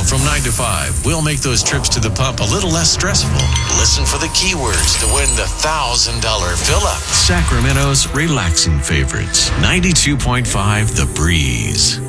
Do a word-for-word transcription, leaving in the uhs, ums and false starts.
From nine to five, we'll make those trips to the pump a little less stressful. Listen for the keywords to win the one thousand dollars fill-up. Sacramento's relaxing favorites. ninety-two point five The Breeze.